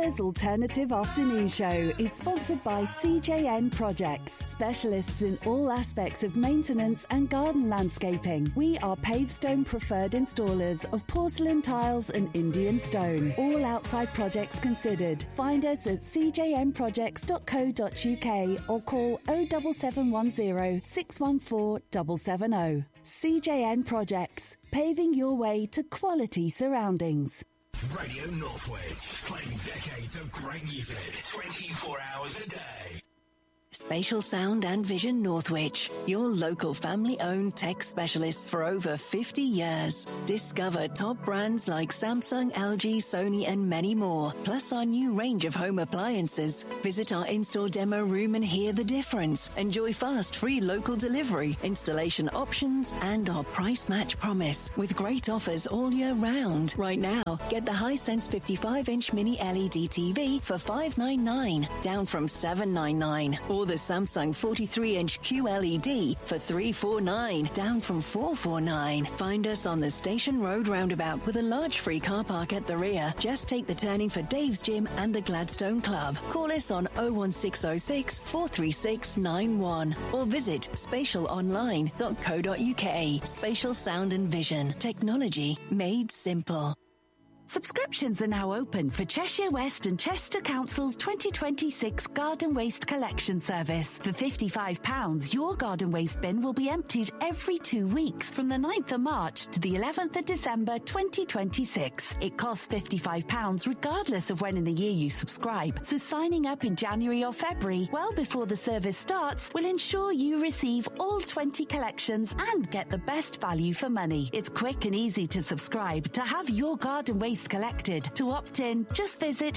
Laura's Alternative Afternoon Show is sponsored by CJN Projects, specialists in all aspects of maintenance and garden landscaping. We are Pavestone preferred installers of porcelain tiles and Indian stone. All outside projects considered. Find us at cjnprojects.co.uk or call 07710 614 770. CJN Projects, paving your way to quality surroundings. Radio Northwich, playing decades of great music, 24 hours a day. Spatial Sound and Vision Northwich, your local family-owned tech specialists for over 50 years. Discover top brands like Samsung, LG, Sony and many more, plus our new range of home appliances. Visit our in-store demo room and hear the difference. Enjoy fast, free local delivery, installation options and our price match promise with great offers all year round. Right now, get the Hisense 55-inch mini LED TV for $599, down from $799. Or the Samsung 43-inch QLED for $349, down from $449. Find us on the Station Road roundabout with a large free car park at the rear. Just take the turning for Dave's Gym and the Gladstone Club. Call us on 01606 436 91 or visit spatialonline.co.uk. Spatial Sound and Vision. Technology made simple. Subscriptions are now open for Cheshire West and Chester Council's 2026 Garden Waste Collection Service. For £55, your garden waste bin will be emptied every 2 weeks from the 9th of March to the 11th of December 2026. It costs £55 regardless of when in the year you subscribe, so signing up in January or February, well before the service starts, will ensure you receive all 20 collections and get the best value for money. It's quick and easy to subscribe to have your garden waste collected. To opt in, just visit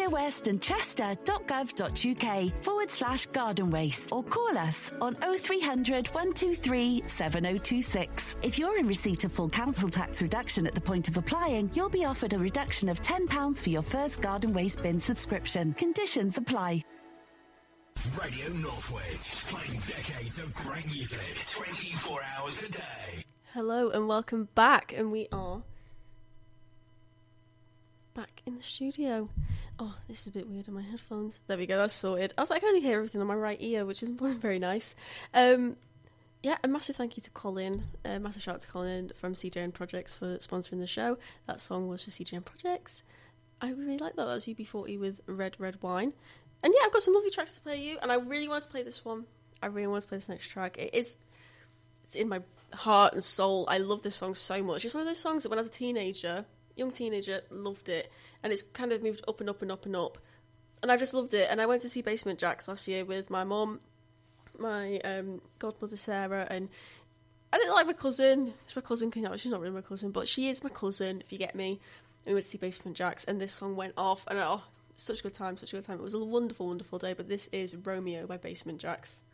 cheshirewestandchester.gov.uk/garden waste or call us on 0300 123 7026. If you're in receipt of full council tax reduction at the point of applying, you'll be offered a reduction of £10 for your first garden waste bin subscription. Conditions apply. Radio Northwich, playing decades of great music, 24 hours a day. Hello and welcome back, and we are back in the studio. Oh, this is a bit weird on my headphones. There we go, that's sorted. I was like, I can only hear everything on my right ear, which wasn't very nice. Yeah, a massive thank you to Colin. A massive shout out to Colin from CJN Projects for sponsoring the show. That song was for CJN Projects. I really like that. That was UB40 with Red Red Wine. And yeah, I've got some lovely tracks to play you, and I really want to play this one. I really want to play this next track. It's in my heart and soul. I love this song so much. It's one of those songs that when I was a teenager, young teenager, loved it, and it's kind of moved up and up and up and up, and I just loved it. And I went to see Basement Jaxx last year with my mum, my godmother Sarah, and I didn't like my cousin. She's my cousin. She's not really my cousin, but she is my cousin, if you get me. And we went to see Basement Jaxx, and this song went off, and such a good time, such a good time. It was a wonderful, wonderful day. But this is Romeo by Basement Jaxx.